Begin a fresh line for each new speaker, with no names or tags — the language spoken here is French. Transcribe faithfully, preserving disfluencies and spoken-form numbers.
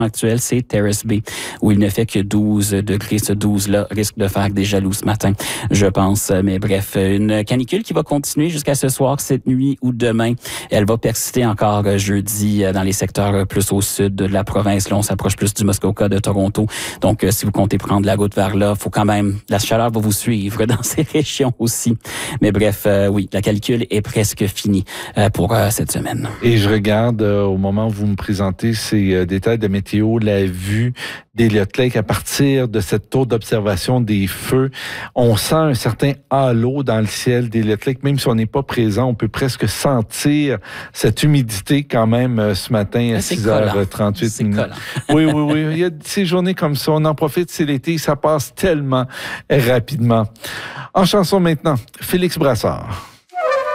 actuel, c'est Terrace Bay, où il ne fait que douze degrés. Ce douze-là risque de faire des jaloux ce matin, je pense. Mais bref, une canicule qui va continuer jusqu'à ce soir, cette nuit ou demain. Elle va persister encore jeudi dans les secteurs plus au sud de la province. Là, on s'approche plus du Muskoka, de Toronto. Donc, si vous comptez prendre la route vers là, faut quand même, la chaleur va vous suivre dans ces régions aussi. Mais bref, euh, oui, la canicule est presque finie euh, pour euh, cette semaine.
Et je regarde euh, au moment où vous me présentez ces euh, détails de météo, la vue d'Elliott Lake à partir de cette tour d'observation des feux. On sent un certain halo dans le ciel d'Elliott Lake. Même si on n'est pas présent, on peut presque sentir cette humidité quand même euh, ce matin à six heures trente-huit.
C'est collant.
Oui, oui, oui. Il y a ces journées comme ça. On en profite, c'est l'été. Ça passe tellement rapidement. En chanson maintenant, Félix Brassard.